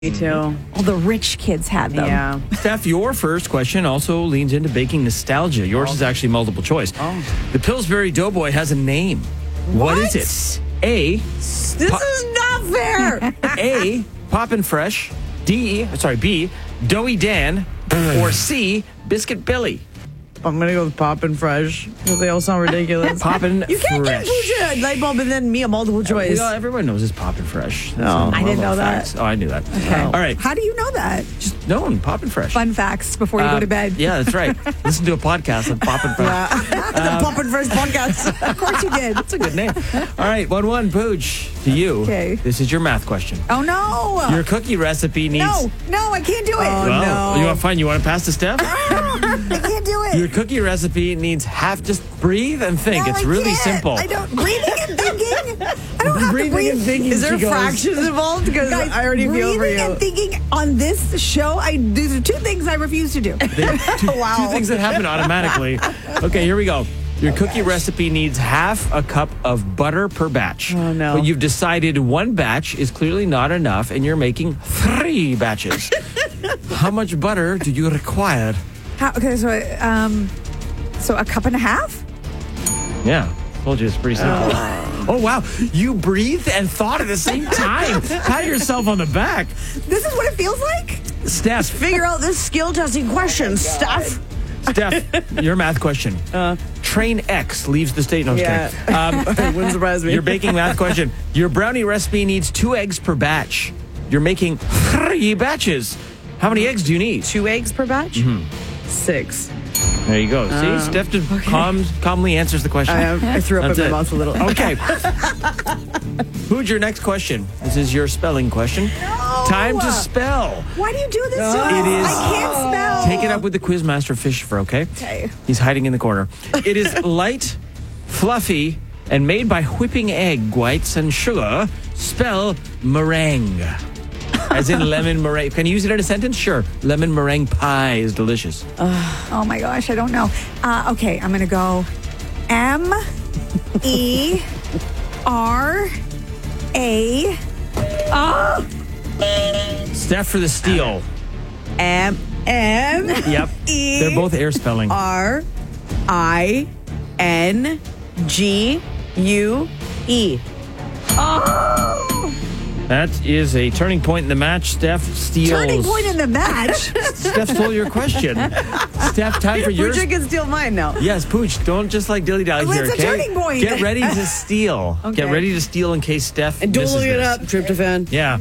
Me too. All the rich kids had them. Yeah. Steph, your first question also leans into baking nostalgia. Yours is actually multiple choice. Oh. The Pillsbury Doughboy has a name. What is it? A. This is not fair. A. Poppin' Fresh. B. Doughy Dan. Or C. Biscuit Billy. I'm going to go with Poppin' Fresh because they all sound ridiculous. Poppin' You can't Fresh. give Pooja a light bulb and then me a multiple choice. Well, everyone knows it's Poppin' Fresh. That's Oh. one I of didn't our know that. facts. Oh, I knew that. Okay. All right. How do you know that? Just known. Poppin' Fresh. Fun facts before you go to bed. Yeah, that's right. Listen to a podcast on Poppin' Fresh. The Poppin' Fresh podcast. Of course you did. That's a good name. All right, 1-1, Pooch, to you. Okay. This is your math question. Oh, no. Your cookie recipe needs... No, I can't do it. Well, no. You want to pass to Steph? I can't do it. Your cookie recipe needs just breathe and think. No, it's I really can't. simple. I don't. Breathing and thinking. I don't have to Breathing breathe. and thinking. Is there she goes, fractions involved? Because Guys, I already feel for breathing you. and thinking on this show, these are two things I refuse to do. Two things that happen automatically. Okay, here we go. Your cookie recipe needs half a cup of butter per batch. Oh, no. But you've decided one batch is clearly not enough and you're making 3 batches. How much butter do you require? Okay, so a cup and a half? Yeah, told you it's pretty simple. Oh, wow. You breathed and thought at the same time. Pat yourself on the back. This is what it feels like? Steph, Figure out this skill testing question, Steph. Steph, your math question. Train X leaves the state. No, I'm just kidding. It wouldn't surprise me. Your baking math question. Your brownie recipe needs 2 eggs per batch. You're making 3 batches. How many eggs do you need? 2 eggs per batch? 6. There you go. See, Steph just calmly answers the question. I threw up That's in my it. mouth a little. Okay. Who's your next question? This is your spelling question. Time to spell. Why do you do this to me? It is- I can't spell. Take it up with the Quizmaster Fisher, okay? Okay. He's hiding in the corner. It is light, fluffy, and made by whipping egg whites and sugar. Spell meringue. As in lemon meringue. Can you use it in a sentence? Sure. Lemon meringue pie is delicious. Oh my gosh, I don't know. Okay, I'm going to go M-E-R-A. Steph for the steal. M. Yep. E. They're both air spelling. R-I-N-G-U-E. That is a turning point in the match. Steph steals. Turning point in the match. Steph stole your question. Steph, time for yours. Pooja can steal mine now. Yes, Pooch, don't just like dilly-dally Well, here, it's a okay? turning point. Get ready to steal. Okay. Get ready to steal in case Steph And don't misses look it this. up, tryptophan. Yeah.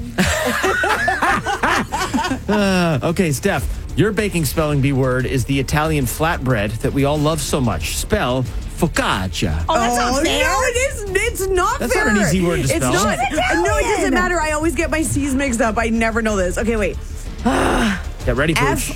Okay, Steph, your baking spelling bee word is the Italian flatbread that we all love so much. Spell focaccia. Oh, that's not fair. No, it's not That's fair. not an easy word to It's spell. not. She's No, it doesn't Italian. matter. I always get my C's mixed up. I never know this. Okay, wait. Get ready, Pooch.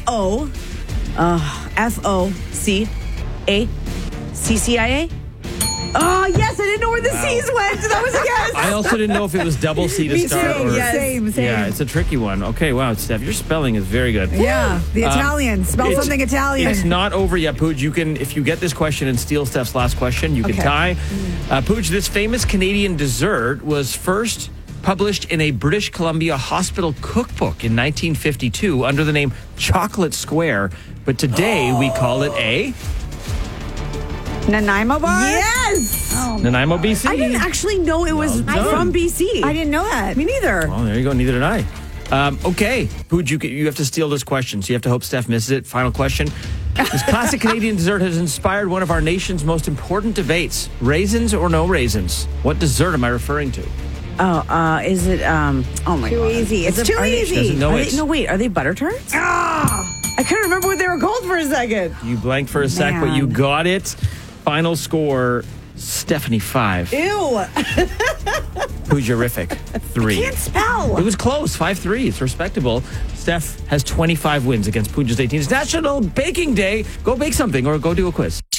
F-O-C-A-C-C-I-A? Oh, yes, I didn't know where the C's went. That was a guess. I also didn't know if it was double C to Me start too, or... yes. Same. Yeah, it's a tricky one. Okay, wow, Steph, your spelling is very good. Yeah, the Italian. Spell It's- something Italian. It's not over yet, Pooch. You can, if you get this question and steal Steph's last question, you can Okay. tie. Pooch, this famous Canadian dessert was first published in a British Columbia hospital cookbook in 1952 under the name Chocolate Square. But today we call it a Nanaimo bar? Yes. Nanaimo, BC. I didn't actually know it was done. from BC. I didn't know that. Me neither. Oh, there you go. Neither did I. Okay, Pooch, you have to steal this question, so you have to hope Steph misses it. Final question. This classic Canadian dessert has inspired one of our nation's most important debates. Raisins or no raisins? What dessert am I referring to? Is it, oh my Too God. easy. It's too easy. Doesn't know Are it. they, no, wait, are they butter tarts? I couldn't remember what they were called for a second. You blanked for a sec, but you got it. Final score, Stephanie 5. Ew. Poojerific 3. Can't spell. It was close, 5-3. It's respectable. Steph has 25 wins against Pooja's 18. It's National Baking Day. Go bake something or go do a quiz.